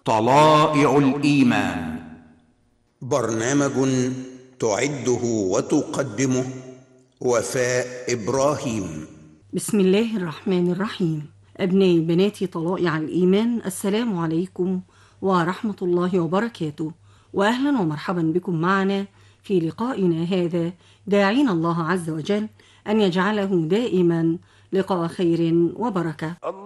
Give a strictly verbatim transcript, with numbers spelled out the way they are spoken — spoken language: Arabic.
طلائع الإيمان، برنامج تعده وتقدمه وفاء إبراهيم. بسم الله الرحمن الرحيم. أبنائي بناتي طلائع الإيمان، السلام عليكم ورحمة الله وبركاته، وأهلا ومرحبا بكم معنا في لقائنا هذا، داعين الله عز وجل أن يجعله دائما لقاء خير وبركة.